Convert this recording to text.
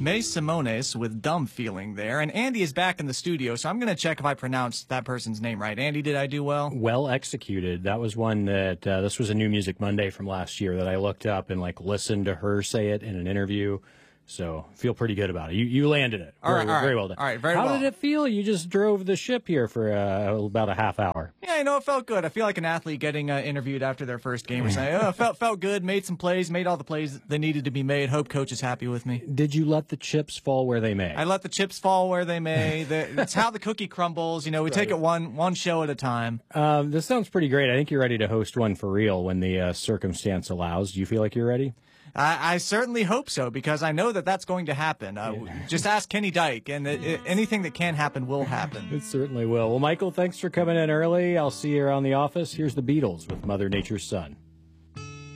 May Simones with Dumb Feeling there. And Andy is back in the studio, so I'm going to check if I pronounced that person's name right. Andy, did I do well? Well executed. That was one that, this was a New Music Monday from last year that I looked up and listened to her say it in an interview. So feel pretty good about it. You landed it. Very well done. All right, very well. well. How did it feel? You just drove the ship here for about a half hour. Yeah, it felt good. I feel like an athlete getting interviewed after their first game or something. Felt good, made some plays, made all the plays that needed to be made. Hope coach is happy with me. Did you let the chips fall where they may? I let the chips fall where they may. That's how the cookie crumbles. We take it one show at a time. This sounds pretty great. I think you're ready to host one for real when the circumstance allows. Do you feel like you're ready? I certainly hope so, because I know that that's going to happen. Just ask Kenny Dyke, and anything that can happen will happen. It certainly will. Well, Michael, thanks for coming in early. I'll see you around the office. Here's the Beatles with Mother Nature's Son.